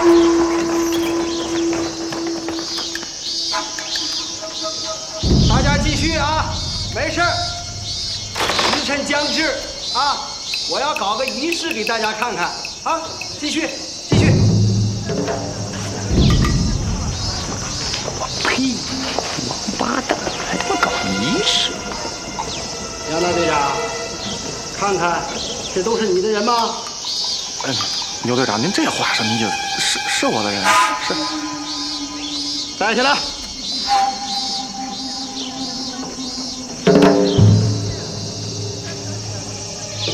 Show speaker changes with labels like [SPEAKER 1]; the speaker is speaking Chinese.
[SPEAKER 1] 大家继续啊，没事儿。时辰将至啊，我要搞个仪式给大家看看啊，继续，继续。
[SPEAKER 2] 呸！王八蛋，还他妈搞仪式！
[SPEAKER 1] 杨大队长，看看，这都是你的人吗？
[SPEAKER 2] 牛队长，您这话说，您就是我的人，是。
[SPEAKER 1] 带起来。